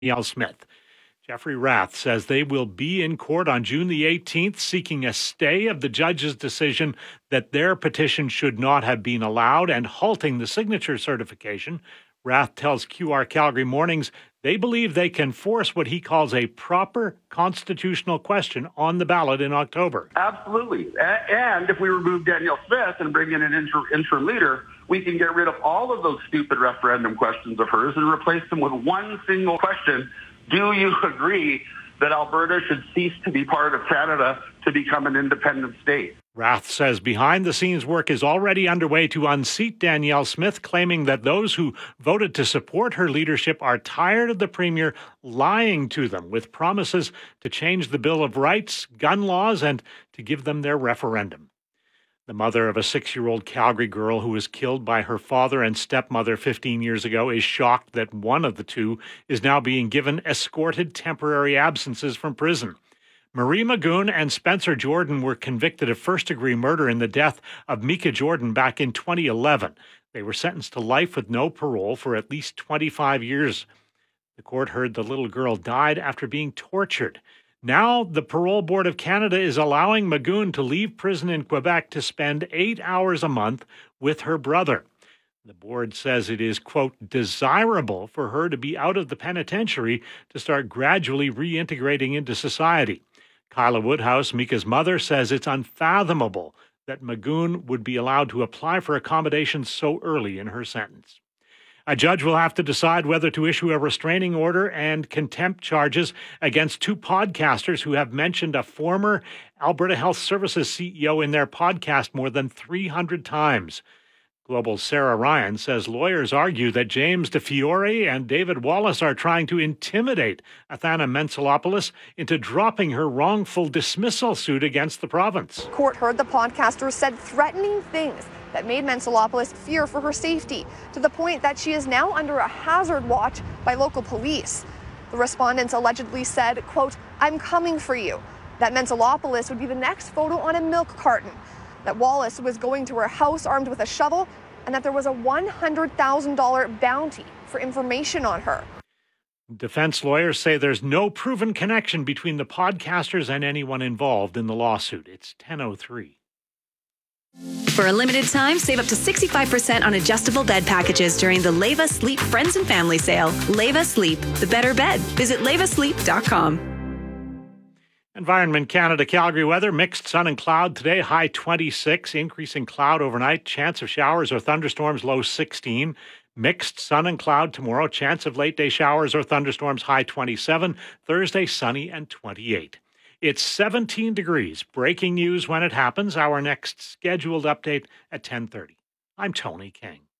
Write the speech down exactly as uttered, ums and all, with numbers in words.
Danielle Smith. Jeffrey Rath says they will be in court on June the eighteenth seeking a stay of the judge's decision that their petition should not have been allowed and halting the signature certification. Rath tells Q R Calgary Mornings they believe they can force what he calls a proper constitutional question on the ballot in October. Absolutely. And if we remove Danielle Smith and bring in an inter- interim leader, we can get rid of all of those stupid referendum questions of hers and replace them with one single question. Do you agree that Alberta should cease to be part of Canada to become an independent state? Rath says behind-the-scenes work is already underway to unseat Danielle Smith, claiming that those who voted to support her leadership are tired of the Premier lying to them with promises to change the Bill of Rights, gun laws, and to give them their referendum. The mother of a six-year-old Calgary girl who was killed by her father and stepmother fifteen years ago is shocked that one of the two is now being given escorted temporary absences from prison. Marie Magoon and Spencer Jordan were convicted of first-degree murder in the death of Mika Jordan back in twenty eleven. They were sentenced to life with no parole for at least twenty-five years. The court heard the little girl died after being tortured. Now, the Parole Board of Canada is allowing Magoon to leave prison in Quebec to spend eight hours a month with her brother. The board says it is, quote, desirable for her to be out of the penitentiary to start gradually reintegrating into society. Kyla Woodhouse, Mika's mother, says it's unfathomable that Magoon would be allowed to apply for accommodations so early in her sentence. A judge will have to decide whether to issue a restraining order and contempt charges against two podcasters who have mentioned a former Alberta Health Services C E O in their podcast more than three hundred times. Global's Sarah Ryan says lawyers argue that James DeFiore and David Wallace are trying to intimidate Athana Mentzelopoulos into dropping her wrongful dismissal suit against the province. Court heard the podcaster said threatening things that made Mentzelopoulos fear for her safety, to the point that she is now under a hazard watch by local police. The respondents allegedly said, quote, I'm coming for you, that Mentzelopoulos would be the next photo on a milk carton, that Wallace was going to her house armed with a shovel, and that there was a one hundred thousand dollars bounty for information on her. Defense lawyers say there's no proven connection between the podcasters and anyone involved in the lawsuit. It's ten oh three. For a limited time, save up to sixty-five percent on adjustable bed packages during the Leva Sleep Friends and Family Sale. Leva Sleep, the better bed. Visit leva sleep dot com. Environment Canada Calgary weather, mixed sun and cloud today, high twenty-six, increasing cloud overnight, chance of showers or thunderstorms, low sixteen. Mixed sun and cloud tomorrow, chance of late day showers or thunderstorms, high twenty-seven. Thursday, sunny and twenty-eight. It's seventeen degrees. Breaking news when it happens. Our next scheduled update at ten thirty. I'm Tony King.